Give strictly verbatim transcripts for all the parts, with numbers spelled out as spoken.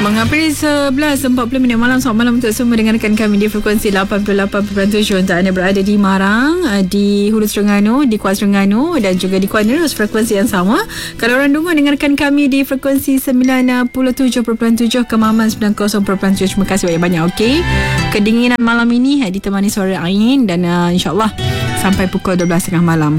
Menghampiri sebelas empat puluh minit malam. Selamat malam untuk semua dengarkan kami di frekuensi lapan puluh lapan perpuluhan tujuh untuk anda berada di Marang, di Hulu Terengganu, di Kuala Terengganu dan juga di Kuala Nerus, frekuensi yang sama. Kalau orang Dungun dengarkan kami di frekuensi sembilan puluh tujuh perpuluhan tujuh, Kemaman sembilan puluh perpuluhan tujuh. Terima kasih banyak-banyak. Okey. Kedinginan malam ini ditemani suara Ain dan uh, insya-Allah sampai pukul dua belas tiga puluh malam.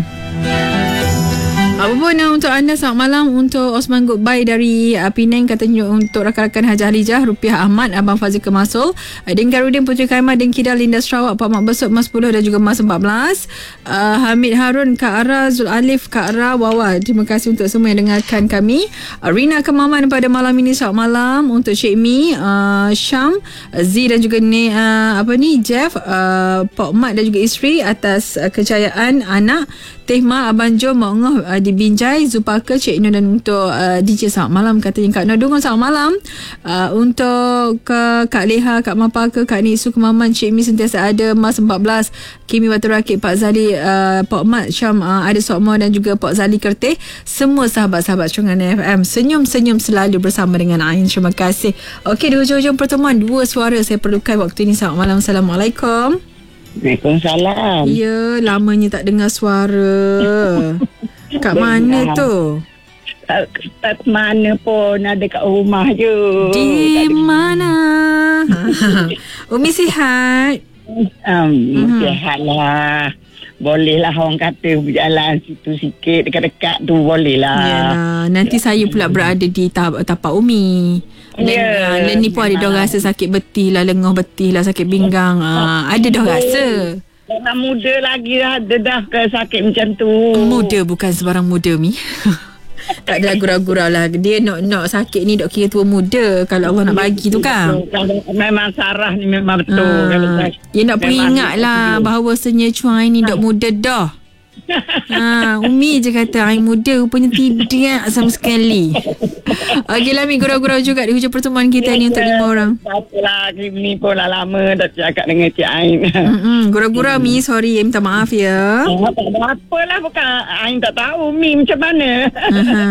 Apa pun uh, untuk anda, selamat malam. Untuk Osman Goodbye dari uh, Penang, katanya untuk rakan-rakan Haji Halijah, Rupiah Ahmad, Abang Fazil Kemasul, uh, Din Karudin, Puteri Kaimah, Din Kidal, Linda Sarawak, Pak Mak Besut, Mas sepuluh dan juga Mas empat belas, uh, Hamid Harun, Kak Ara, Zul Alif, Kak Ara, Wawa. Terima kasih untuk semua yang dengarkan kami. uh, Rina Kemaman pada malam ini, selamat malam. Untuk Cik Mi, uh, Syam, Z dan juga ni, uh, apa ni Jeff, uh, Pak Mat dan juga isteri atas uh, kejayaan anak Teh Ma, Abang Jo, Mak Ngoh uh, di Binjai, Zupaka, Cik Ino, dan untuk uh, D J selamat malam, katanya Kak Nur Dungun, selamat malam. uh, Untuk ke Kak Leha, Kak Mapaka, Kak Nisu Kemaman, Cik Mi sentiasa ada, Mas empat belas, Kimi Batu Rakit, Pak Zali, uh, Pak Mat, Syam, uh, Ada Sokmo dan juga Pak Zali Kertih. Semua sahabat-sahabat Terengganu F M, senyum-senyum selalu bersama dengan Ain. Terima kasih. Okey, di hujung-hujung pertemuan, dua suara saya perlukan waktu ini. Selamat malam. Assalamualaikum. Waalaikumsalam. Ya, lamanya tak dengar suara. Kat mana tu? Tak, tak mana pun, ada kat rumah je. Di mana? Umi sihat? Um, Mhm. Sihat lah. Boleh lah orang kata berjalan situ sikit, dekat-dekat tu boleh lah. Yalah, nanti saya pula berada di tapak, tapak Umi. Dan, Ya. uh, dan ni pun ada dah rasa sakit betih lah, lenguh betih lah, sakit pinggang. Uh, ada dah rasa. Orang muda lagi dah, ada dah ke sakit macam tu. Muda bukan sebarang muda, Mi. Tak ada gurau-gurau lah. Dia nak-nak sakit ni dok kira tua muda. Kalau Allah nak bagi tu kan. Kalau memang sarah ni memang betul. Ha, Kalau sakit, dia nak peringat lah bahawasanya Cuai ni dok muda dah. Ha, Umi je kata Ain muda, rupanya tidak sama sekali. Okey lah, Mi, gurau-gurau juga di hujung pertemuan kita ni untuk lima orang. Apalah, ni pun dah lama dah cakap dengan Cik Ain. Mm-mm, gurau-gurau, Mi, sorry, minta maaf ya. Oh, tak ada apalah, bukan Ain tak tahu Mi macam mana. Aha.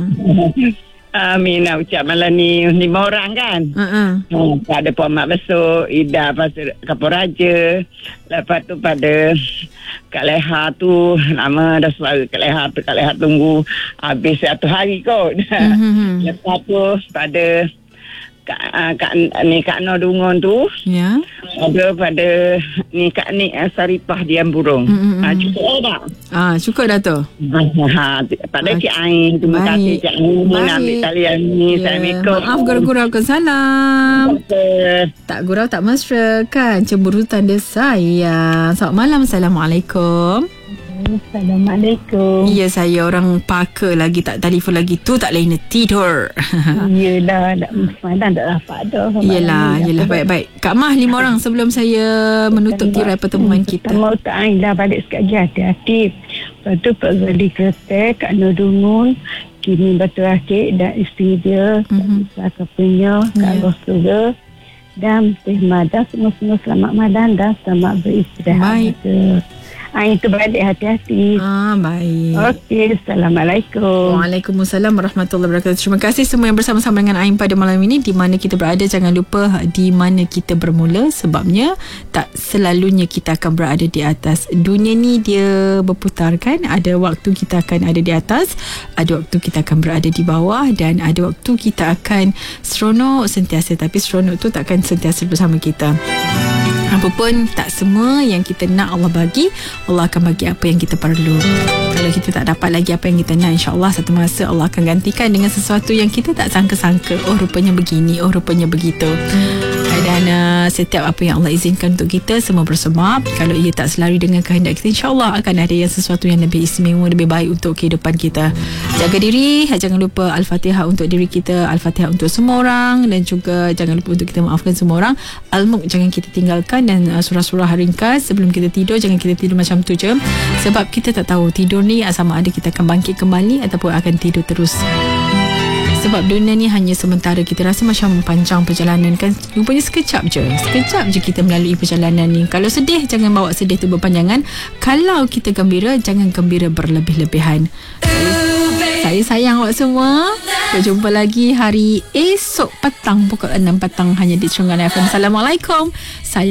Amin nak ucap malam ni lima orang kan. Uh-uh. Hmm, pada Puan Mak Besuk, Ida Pasir Kapur Raja. Lepas tu pada Kak Leha tu, nama dah suara Kak Leha tu, Kak Leha tunggu habis satu hari kot. Mm-hmm. Lepas tu pada Kak, uh, Kak ni Kak Nur Dungun tu, Ya. ada pada ni Kak Nik uh, Saripah Diam Burung. Mm-mm. Ah, cukup oh, tak? Ah, cukup dah tu. Ha, pada Cik Ain, terima Baik. kasih Cik Ain nak ambil talian ni. Ya, Assalamualaikum. maaf gurau-gurau ke salam. Tak gurau tak mesra kan. Cemburu tanda sayang. Selamat malam. Assalamualaikum. Assalamualaikum. Ya, saya orang paka lagi, tak telefon lagi tu, tak lain tidur. Yelah, semalam tak dapat dah. Yelah, yelah, baik-baik. Kak Mah, lima orang sebelum saya menutup tirai pertemuan kita. Pertama Ustaz Ain dah balik sekejap je, hati-hati. Lepas tu Pak Zali Kertih, Kak Nur Dungun, Kimi Batu Rakit dan isteri dia, Mhm. Kak punya, Kak Ya. Rosula dan Teh Madah. Semua-semua selamat malam dan selamat beristirahat. Baik. Ain tu balik, hati-hati. Ah, baik. Okey, Assalamualaikum. Waalaikumsalam warahmatullahi wabarakatuh. Terima kasih semua yang bersama-sama dengan Ain pada malam ini. Di mana kita berada, jangan lupa di mana kita bermula. Sebabnya tak selalunya kita akan berada di atas. Dunia ni dia berputar kan. Ada waktu kita akan ada di atas, ada waktu kita akan berada di bawah, dan ada waktu kita akan seronok sentiasa. Tapi seronok tu takkan sentiasa bersama kita. Apapun, tak semua yang kita nak Allah bagi. Allah akan bagi apa yang kita perlu. Kalau kita tak dapat lagi apa yang kita nak, insya-Allah satu masa Allah akan gantikan dengan sesuatu yang kita tak sangka-sangka. Oh, rupanya begini, oh rupanya begitu. Dan uh, setiap apa yang Allah izinkan untuk kita, semua bersebab. Kalau ia tak selari dengan kehendak kita, insya-Allah akan ada yang sesuatu yang lebih istimewa, lebih baik untuk kehidupan kita. Jaga diri, jangan lupa Al-Fatihah untuk diri kita, Al-Fatihah untuk semua orang, dan juga jangan lupa untuk kita maafkan semua orang. Al-Mulk jangan kita tinggalkan, dan uh, surah-surah ringkas sebelum kita tidur, jangan kita tidur macam tu je. Sebab kita tak tahu tidur ni sama ada kita akan bangkit kembali ataupun akan tidur terus. Sebab dunia ni hanya sementara. Kita rasa macam panjang perjalanan kan, rupanya sekejap je. Sekejap je kita melalui perjalanan ni. Kalau sedih, jangan bawa sedih tu berpanjangan. Kalau kita gembira, jangan gembira berlebih-lebihan. Saya sayang awak semua. Berjumpa lagi hari esok petang pukul enam petang hanya di Terengganu F M. Assalamualaikum. Saya